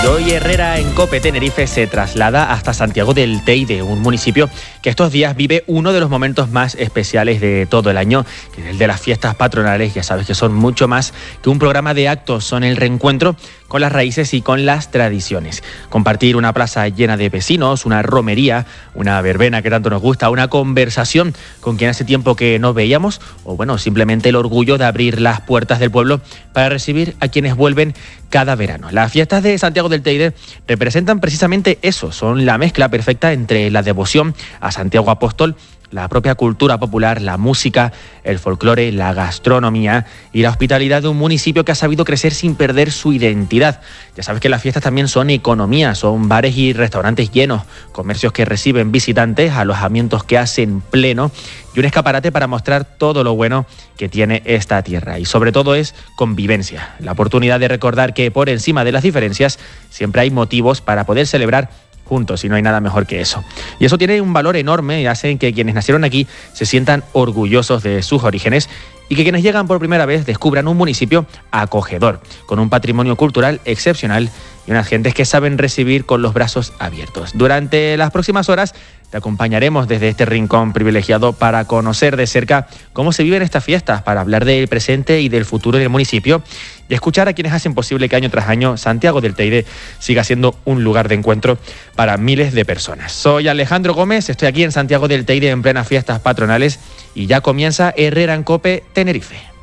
Hoy Herrera en COPE Tenerife se traslada hasta Santiago del Teide, un municipio que estos días vive uno de los momentos más especiales de todo el año, que es el de las fiestas patronales. Ya sabes que son mucho más que un programa de actos, son el reencuentro con las raíces y con las tradiciones. Compartir una plaza llena de vecinos, una romería, una verbena que tanto nos gusta, una conversación con quien hace tiempo que no veíamos, o bueno, simplemente el orgullo de abrir las puertas del pueblo para recibir a quienes vuelven cada verano. Las fiestas de Santiago del Teide representan precisamente eso, son la mezcla perfecta entre la devoción a Santiago Apóstol, la propia cultura popular, la música, el folclore, la gastronomía y la hospitalidad de un municipio que ha sabido crecer sin perder su identidad. Ya sabes que las fiestas también son economía, son bares y restaurantes llenos, comercios que reciben visitantes, alojamientos que hacen pleno y un escaparate para mostrar todo lo bueno que tiene esta tierra. Y sobre todo es convivencia, la oportunidad de recordar que por encima de las diferencias siempre hay motivos para poder celebrar juntos, y no hay nada mejor que eso. Y eso tiene un valor enorme y hace que quienes nacieron aquí se sientan orgullosos de sus orígenes y que quienes llegan por primera vez descubran un municipio acogedor, con un patrimonio cultural excepcional y unas gentes que saben recibir con los brazos abiertos. Durante las próximas horas te acompañaremos desde este rincón privilegiado para conocer de cerca cómo se viven estas fiestas, para hablar del presente y del futuro del municipio y escuchar a quienes hacen posible que año tras año Santiago del Teide siga siendo un lugar de encuentro para miles de personas. Soy Alejandro Gómez, estoy aquí en Santiago del Teide en plenas fiestas patronales y ya comienza Herrera en COPE Tenerife.